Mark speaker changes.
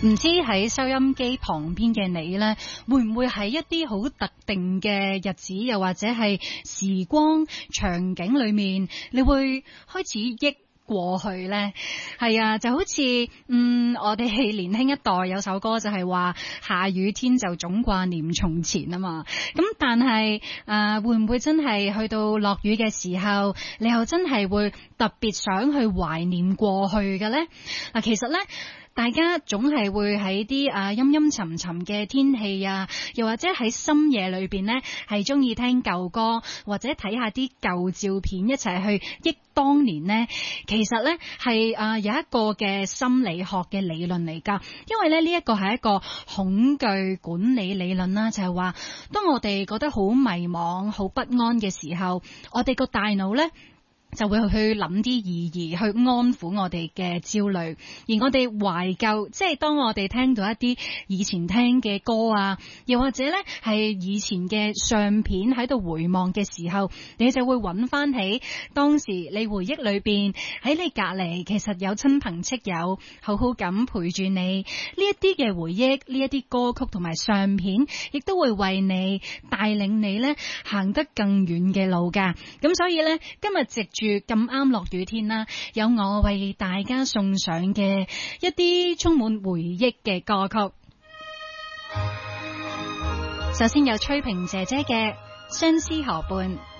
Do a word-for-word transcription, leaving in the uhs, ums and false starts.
Speaker 1: 唔知喺收音機旁邊嘅你呢，會唔會喺一啲好特定嘅日子，又或者係時光場景裏面，你會開始憶過去呢？係啊，就好似嗯，我哋係年輕一代有首歌就係話下雨天就總掛念從前啊嘛。咁但係誒、呃，會唔會真係去到落雨嘅時候，你又真係會特別想去懷念過去嘅呢？嗱，其實呢，大家總係會喺啲啊陰陰沉沉嘅天氣啊，又或者喺深夜裏邊呢，係中意聽舊歌，或者睇下啲舊照片，一齊去憶當年呢。其實呢係啊有一個嘅心理學嘅理論嚟㗎，因為咧呢一個係一個恐懼管理理論啦，就係話當我哋覺得好迷茫、好不安嘅時候，我哋個大腦呢就會去諗啲意義，去安撫我哋嘅焦慮。而我哋懷舊，即係當我哋聽到一啲以前聽嘅歌啊，又或者呢係以前嘅相片喺度回望嘅時候，你就會揾翻起當時你回憶裏邊喺你隔離其實有親朋戚友好好咁陪住你。呢一啲嘅回憶，呢一啲歌曲同埋相片，亦都會為你帶領你呢行得更遠嘅路㗎。咁所以呢，今日藉住咁啱落雨天啦，有我為大家送上嘅一啲充滿回憶嘅歌曲。首先有崔萍姐姐嘅《相思河畔》。